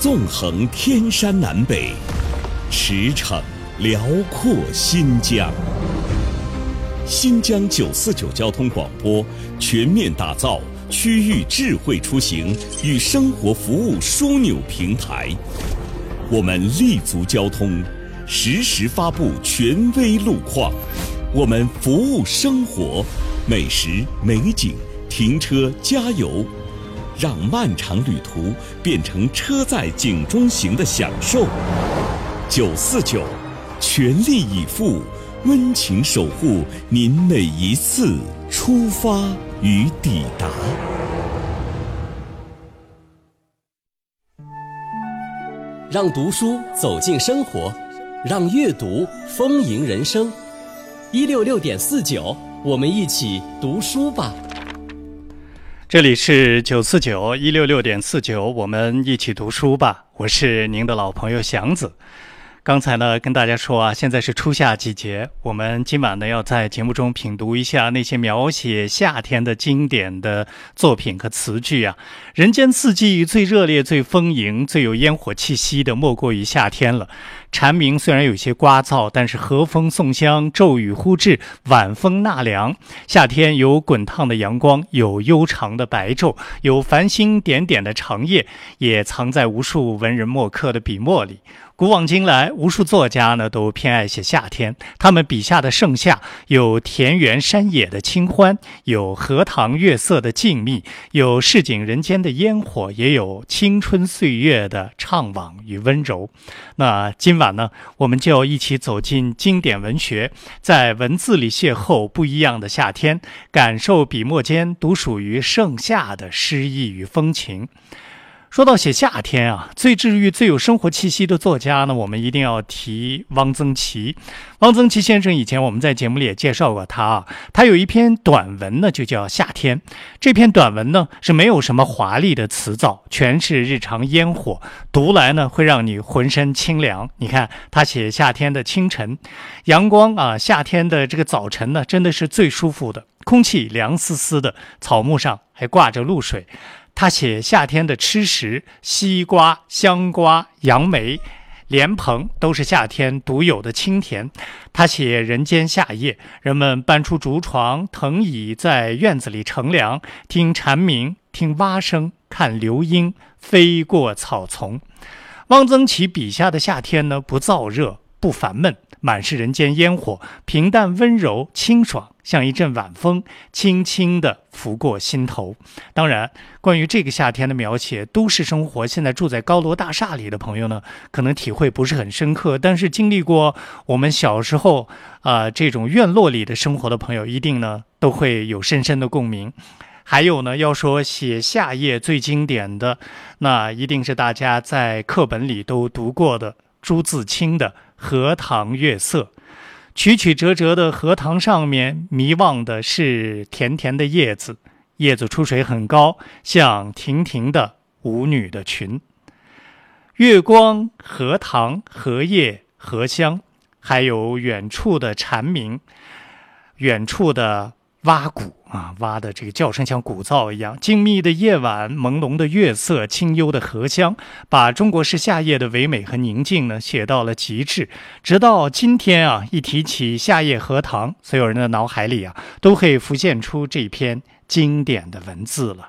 纵横天山南北，驰骋辽阔新疆。新疆949交通广播全面打造区域智慧出行与生活服务枢纽平台。我们立足交通，实时发布权威路况。我们服务生活，美食、美景、停车、加油，让漫长旅途变成车载景中行的享受。949，全力以赴，温情守护您每一次出发与抵达。 让读书走进生活，让阅读丰盈人生。166.49，我们一起读书吧。 这里是949 166.49，我们一起读书吧。我是您的老朋友祥子。刚才呢跟大家说啊，现在是初夏季节，我们今晚呢要在节目中品读一下那些描写夏天的经典的作品和词句啊。人间四季最热烈、最丰盈、最有烟火气息的，莫过于夏天了。蝉鸣虽然有些聒噪，但是和风送香，骤雨忽至，晚风纳凉。夏天有滚烫的阳光，有悠长的白昼，有繁星点点的长夜，也藏在无数文人墨客的笔墨里。古往今来，无数作家呢都偏爱写夏天，他们笔下的盛夏有田园山野的清欢，有荷塘月色的静谧，有市井人间的烟火，也有青春岁月的怅惘与温柔。那今晚呢，我们就要一起走进经典文学，在文字里邂逅不一样的夏天，感受笔墨间独属于盛夏的诗意与风情。说到写夏天啊，最治愈、最有生活气息的作家呢，我们一定要提汪曾祺。汪曾祺先生以前我们在节目里也介绍过他啊，他有一篇短文呢，就叫《夏天》。这篇短文呢是没有什么华丽的词藻，全是日常烟火，读来呢会让你浑身清凉。你看他写夏天的清晨，阳光啊，夏天的这个早晨呢，真的是最舒服的，空气凉丝丝的，草木上还挂着露水。他写夏天的吃食，西瓜、香瓜、杨梅、莲蓬都是夏天独有的清甜。他写人间夏夜，人们搬出竹床、藤椅，在院子里乘凉，听蝉鸣，听蛙声，看流莺飞过草丛。汪曾祺笔下的夏天呢，不燥热，不烦闷，满是人间烟火，平淡温柔清爽，像一阵晚风，轻轻地拂过心头。当然，关于这个夏天的描写，都市生活现在住在高楼大厦里的朋友呢，可能体会不是很深刻，但是经历过我们小时候这种院落里的生活的朋友，一定呢都会有深深的共鸣。还有呢，要说写夏夜最经典的，那一定是大家在课本里都读过的朱自清的《荷塘月色》。曲曲折折的荷塘上面，迷望的是甜甜的叶子，叶子出水很高，像亭亭的舞女的裙。月光、荷塘、荷叶、荷香，还有远处的蝉鸣，远处的蛙鼓啊，蛙的这个叫声像鼓噪一样。静谧的夜晚，朦胧的月色，清幽的荷香，把中国式夏夜的唯美和宁静呢写到了极致。直到今天啊，一提起夏夜荷塘，所有人的脑海里啊都会浮现出这篇经典的文字了。